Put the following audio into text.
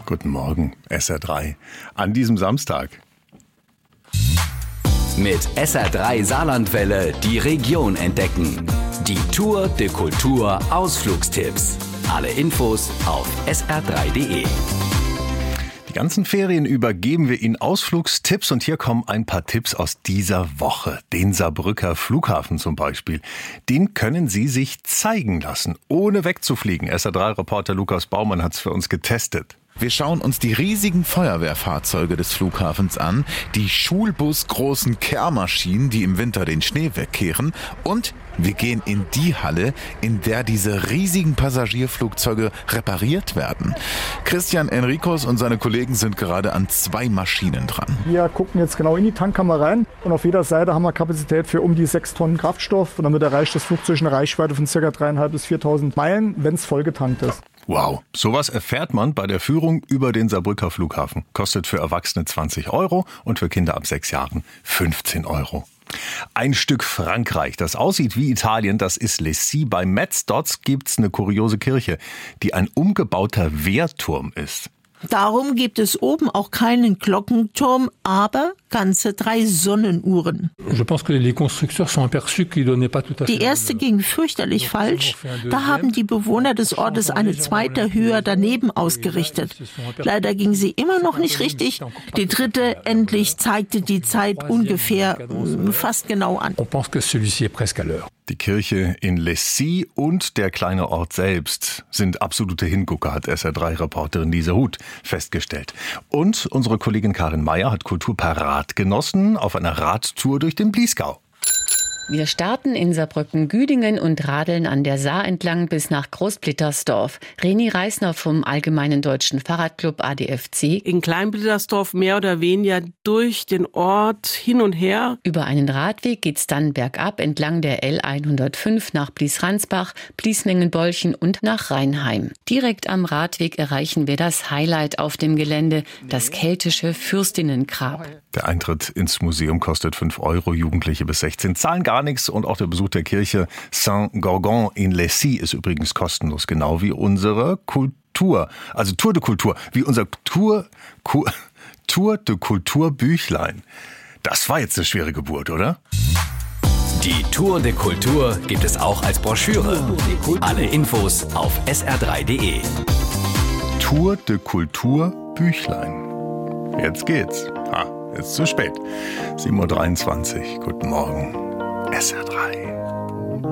Guten Morgen, SR3. An diesem Samstag. Mit SR3 Saarlandwelle die Region entdecken. Die Tour de Kultur Ausflugstipps. Alle Infos auf sr3.de. Die ganzen Ferien über geben wir Ihnen Ausflugstipps und hier kommen ein paar Tipps aus dieser Woche. Den Saarbrücker Flughafen zum Beispiel. Den können Sie sich zeigen lassen, ohne wegzufliegen. SR3-Reporter Lukas Baumann hat es für uns getestet. Wir schauen uns die riesigen Feuerwehrfahrzeuge des Flughafens an, die schulbusgroßen Kehrmaschinen, die im Winter den Schnee wegkehren, und wir gehen in die Halle, in der diese riesigen Passagierflugzeuge repariert werden. Christian Enricos und seine Kollegen sind gerade an 2 Maschinen dran. Wir gucken jetzt genau in die Tankkammer rein und auf jeder Seite haben wir Kapazität für um die 6 Tonnen Kraftstoff und damit erreicht das Flugzeug eine Reichweite von ca. 3.500 bis 4.000 Meilen, wenn es vollgetankt ist. Wow, sowas erfährt man bei der Führung über den Saarbrücker Flughafen. Kostet für Erwachsene 20 € und für Kinder ab 6 Jahren 15 €. Ein Stück Frankreich, das aussieht wie Italien, das ist Lessy. Bei Metz dort gibt's eine kuriose Kirche, die ein umgebauter Wehrturm ist. Darum gibt es oben auch keinen Glockenturm, aber ganze 3 Sonnenuhren. Die erste ging fürchterlich falsch. Da haben die Bewohner des Ortes eine zweite höher daneben ausgerichtet. Leider ging sie immer noch nicht richtig. Die dritte endlich zeigte die Zeit ungefähr fast genau an. Die Kirche in Lessy und der kleine Ort selbst sind absolute Hingucker, hat SR3-Reporterin Lisa Huth festgestellt. Und unsere Kollegin Karin Meyer hat Kultur per Rad genossen auf einer Radtour durch den Bliesgau. Wir starten in Saarbrücken-Güdingen und radeln an der Saar entlang bis nach Großblittersdorf. Reni Reisner vom Allgemeinen Deutschen Fahrradclub ADFC. In Kleinblittersdorf mehr oder weniger durch den Ort hin und her. Über einen Radweg geht's dann bergab entlang der L105 nach Bliesransbach, Bliesmengenbolchen und nach Rheinheim. Direkt am Radweg erreichen wir das Highlight auf dem Gelände, das keltische Fürstinnengrab. Der Eintritt ins Museum kostet 5 €, Jugendliche bis 16 zahlen gar nichts und auch der Besuch der Kirche Saint-Gorgon in Lessy ist übrigens kostenlos, genau wie unsere Kultur, also Tour de Kultur, wie unser Tour de Kultur Büchlein. Das war jetzt eine schwere Geburt, oder? Die Tour de Kultur gibt es auch als Broschüre. Alle Infos auf sr3.de. Tour de Kultur Büchlein. Jetzt geht's. Ist zu spät. 7:23 Uhr. Guten Morgen. SR3.